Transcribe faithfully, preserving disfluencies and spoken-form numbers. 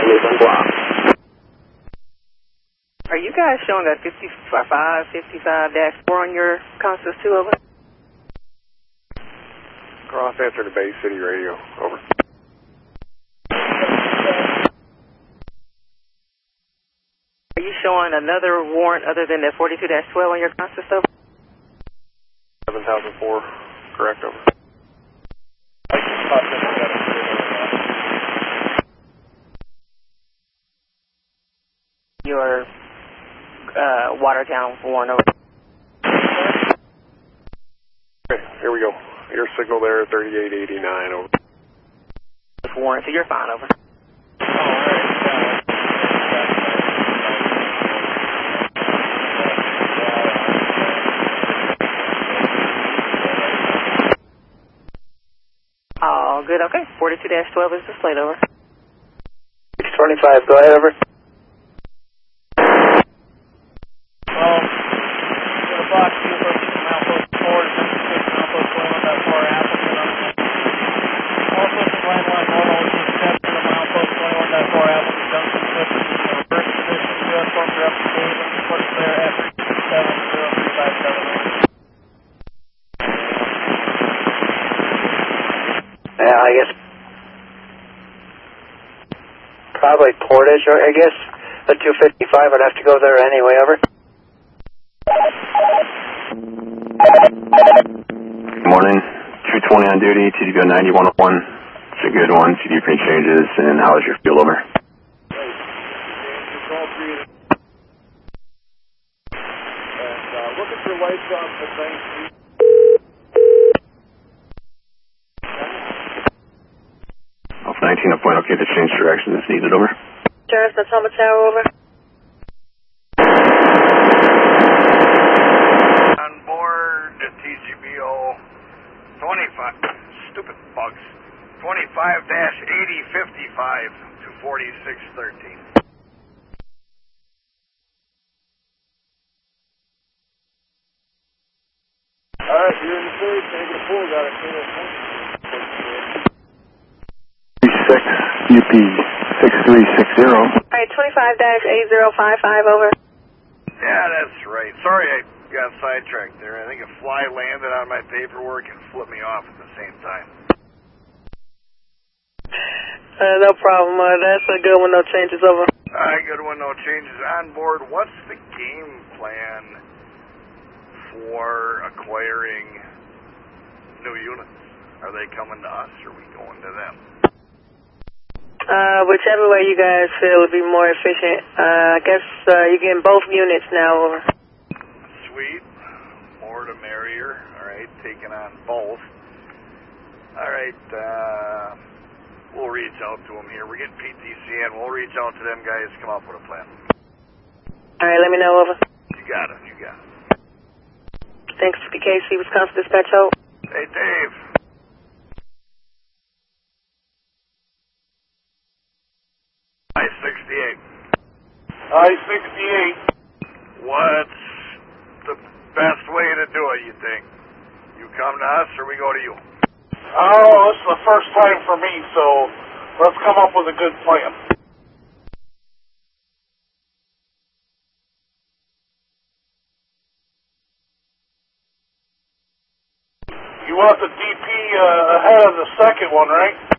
Are you guys showing a fifty-five fifty-five dash four on your Constance two, over? Cross answer to Bay City Radio, over. Are you showing another warrant other than that forty-two dash twelve on your Constance, over? seven thousand four, correct, over. Your uh, Watertown warrant, over. Okay, here we go. Your signal there, thirty-eight eighty-nine, over. Warrant, so you're fine, over. Oh, good, okay. forty-two dash twelve is displayed, over. six twenty-five, go ahead, over. Yeah, I guess probably Portage, or I guess the two fifty-five would have to go there anyway, over. Good morning, two twenty on duty, T D B ninety-one oh one. It's a good one, C D free changes, and how is your fuel, over? Look at your lights on for things. Alpha nineteen oh point, okay to change direction if needed, over. Sheriff, that's Humber Tower, over. On board the T G B O twenty-five, stupid bugs, twenty-five dash eighty fifty-five to forty-six thirteen. Alright, you're in the third, take it full, got it. six U P six three six zero. Alright, twenty-five dash eight zero five five, over. Yeah, that's right. Sorry I got sidetracked there. I think a fly landed on my paperwork and flipped me off at the same time. Uh, no problem. Uh, that's a good one, no changes, over. Alright, good one, no changes on board. What's the game plan for acquiring new units? Are they coming to us or are we going to them? Uh, whichever way you guys feel would be more efficient. Uh, I guess uh, you're getting both units now, over. Sweet. More to merrier. Alright, taking on both. Alright, uh, we'll reach out to them here. We're getting P T C in. We'll reach out to them guys, come up with a plan. Alright, let me know, over. You got it, you got it. Thanks, P K C, Wisconsin Dispatch, hold. Hey, Dave. I sixty-eight. I sixty-eight. What's the best way to do it, you think? You come to us or we go to you? Oh, this is the first time for me, so let's come up with a good plan. You want the D P uh, ahead of the second one, right?